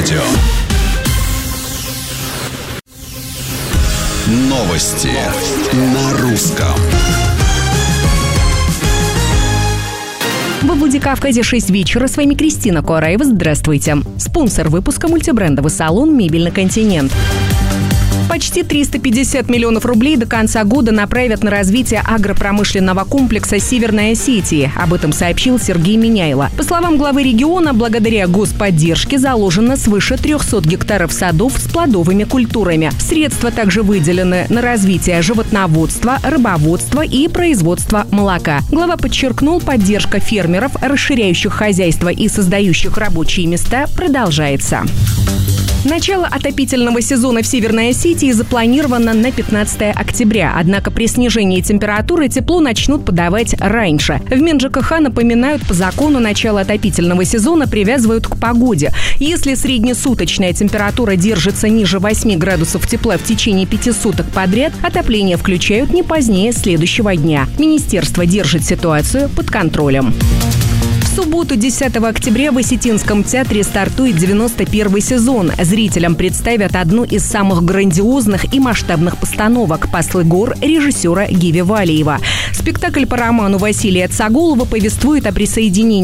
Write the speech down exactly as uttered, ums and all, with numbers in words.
радио. Новости на русском. В Владикавказе шесть вечера. С вами Кристина Куараева. Здравствуйте. Спонсор выпуска — мультибрендовый салон «Мебельный континент». Почти триста пятьдесят миллионов рублей до конца года направят на развитие агропромышленного комплекса Северной Осетии. Об этом сообщил Сергей Миняйло. По словам главы региона, благодаря господдержке заложено свыше трехсот гектаров садов с плодовыми культурами. Средства также выделены на развитие животноводства, рыбоводства и производства молока. Глава подчеркнул, поддержка фермеров, расширяющих хозяйство и создающих рабочие места, продолжается. Начало отопительного сезона в Северной Осетии запланировано на пятнадцатое октября. Однако при снижении температуры тепло начнут подавать раньше. В МинЖКХ напоминают, по закону начало отопительного сезона привязывают к погоде. Если среднесуточная температура держится ниже восьми градусов тепла в течение пяти суток подряд, отопление включают не позднее следующего дня. Министерство держит ситуацию под контролем. В субботу, десятого октября, в Осетинском театре стартует девяносто первый сезон. Зрителям представят одну из самых грандиозных и масштабных постановок «Послы гор» режиссера Гиви Валиева. Спектакль по роману Василия Цагулова повествует о присоединении